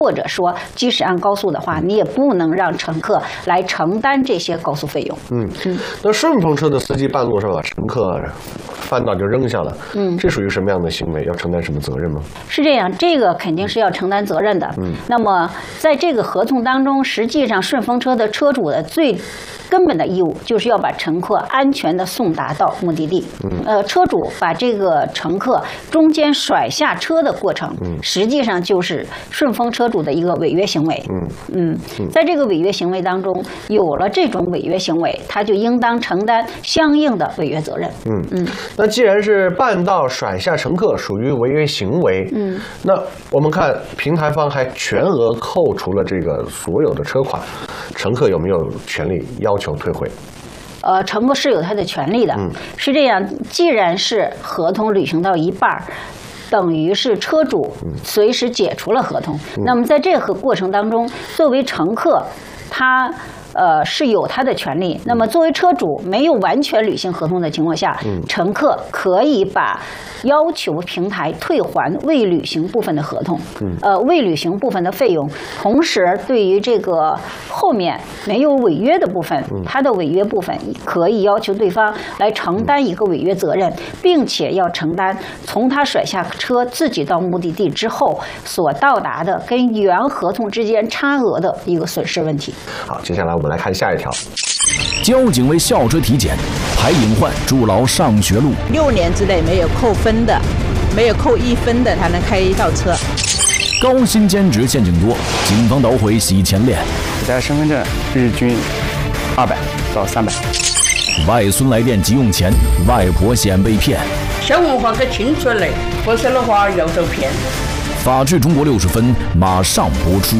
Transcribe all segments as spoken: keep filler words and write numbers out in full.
或者说，即使按高速的话，你也不能让乘客来承担这些高速费用。 嗯嗯，那顺风车的司机半路上把乘客翻倒就扔下了，嗯，这属于什么样的行为？要承担什么责任吗？ 是这样，这个肯定是要承担责任的。嗯，那么在这个合同当中，实际上顺风车的车主的最根本的义务就是要把乘客安全的送达到目的地。嗯，呃，车主把这个乘客中间甩下车的过程，嗯，实际上就是顺风车主的一个违约行为。嗯嗯，在这个违约行为当中，有了这种违约行为，他就应当承担相应的违约责任。 嗯嗯，那既然是半道甩下乘客属于违约行为，嗯，那我们看平台方还全额扣除了这个所有的车款，乘客有没有权利要求退回？ 呃，乘客是有他的权利的。嗯，是这样，既然是合同履行到一半儿，等于是车主随时解除了合同。嗯，那么在这个过程当中，作为乘客，他呃是有他的权利。那么作为车主，没有完全履行合同的情况下，嗯，乘客可以把要求平台退还未履行部分的合同，嗯，呃未履行部分的费用。同时，对于这个后面没有违约的部分，他的违约部分可以要求对方来承担一个违约责任，并且要承担从他甩下车自己到目的地之后所到达的跟原合同之间差额的一个损失问题。 好，接下来我们来看下一条。 交警为校车体检，排隐患筑牢上学路。 六年之内没有扣分的，没有扣一分的才能开校车。 高薪兼职陷阱多，警方捣毁洗钱链。 普贷身份证日均二百到三百。 外孙来电急用钱，外婆险被骗。 小文化可清楚嘞，否则的话要受骗。 法治中国六十分马上播出。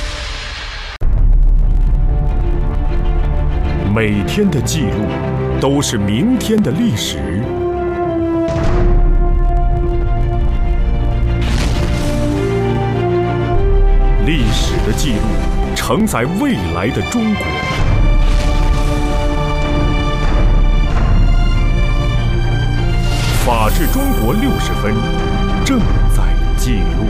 每天的记录都是明天的历史。历史的记录承载未来的中国。法治中国六十分正在记录。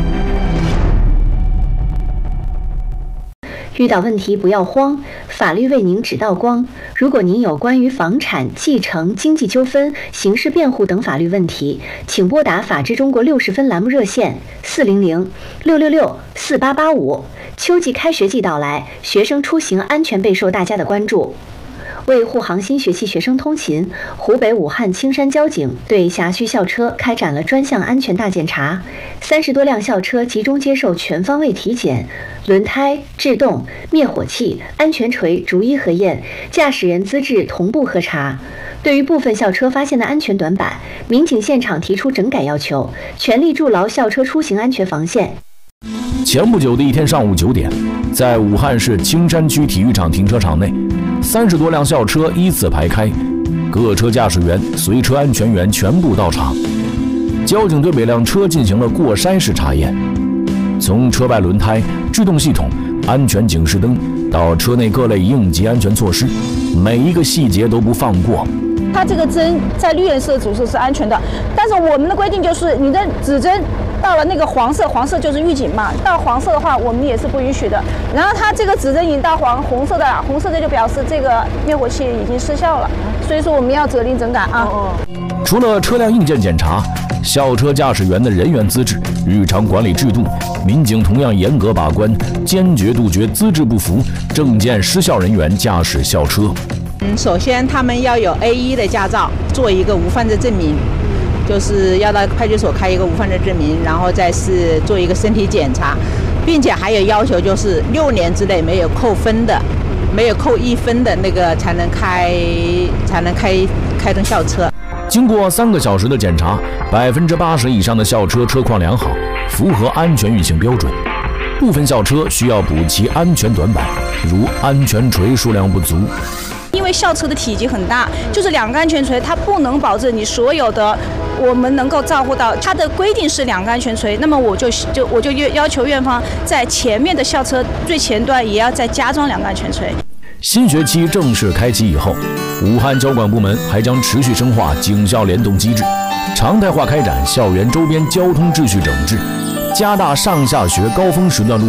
遇到问题不要慌，法律为您指道光。如果您有关于房产、继承、经济纠纷、刑事辩护等法律问题，请拨打法治中国六十分栏目热线四零零六六六四八八五。秋季开学季到来，学生出行安全备受大家的关注。为护航新学期学生通勤，湖北武汉青山交警对辖区校车开展了专项安全大检查，三十多辆校车集中接受全方位体检，轮胎、制动、灭火器、安全锤逐一核验，驾驶人资质同步核查。对于部分校车发现的安全短板，民警现场提出整改要求，全力筑牢校车出行安全防线。 前不久的一天上午九点，在武汉市青山区体育场停车场内，三十多辆校车依次排开，各车驾驶员、随车安全员全部到场。交警对每辆车进行了过筛式查验，从车外轮胎、制动系统、安全警示灯到车内各类应急安全措施，每一个细节都不放过。 它这个针在绿颜色的组是是安全的，但是我们的规定就是你的指针到了那个黄色，黄色就是预警嘛，到黄色的话我们也是不允许的。然后它这个指针已经到黄红色的了，红色的就表示这个灭火器已经失效了，所以说我们要责令整改啊。 除了车辆硬件检查，校车驾驶员的人员资质、日常管理制度，民警同样严格把关，坚决杜绝资质不符、证件失效人员驾驶校车。 嗯，首先他们要有 A 一 的驾照，做一个无犯罪证明，就是要到派出所开一个无犯罪证明，然后再是做一个身体检查，并且还有要求就是六年之内没有扣分的，没有扣一分的那个才能开才能开开动校车。 经过三个小时的检查，百分之八十以上的校车车况良好，符合安全运行标准。部分校车需要补齐安全短板，如安全锤数量不足。 因为校车的体积很大，就是两个安全锤，它不能保证你所有的我们能够照顾到。它的规定是两个安全锤，那么我就就我就要求院方在前面的校车最前端也要再加装两个安全锤。 新学期正式开启以后，武汉交管部门还将持续深化警校联动机制，常态化开展校园周边交通秩序整治， 加大上下学高峰时段路